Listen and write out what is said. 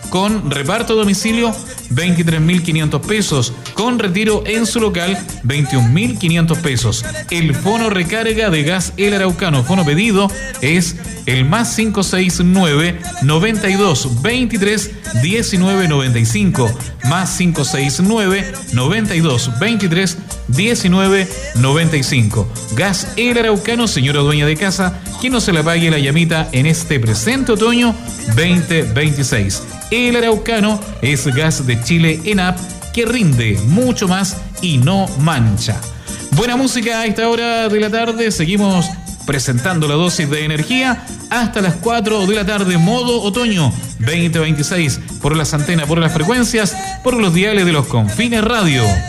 con reparto a domicilio 23.500 pesos, con retiro en su local 21.500 pesos. El fono recarga de gas El Araucano, fono pedido es el más 569 92 23 19 95, más 569 92 23 19 95. Gas El Araucano, señora dueña de casa, que no se le apague la llamita en este presente otoño 2026. El Araucano es gas de Chile ENAP que rinde mucho más y no mancha. Buena música a esta hora de la tarde. Seguimos presentando la dosis de energía hasta las 4 de la tarde, modo otoño 2026, por las antenas, por las frecuencias, por los diales de los Confines Radio.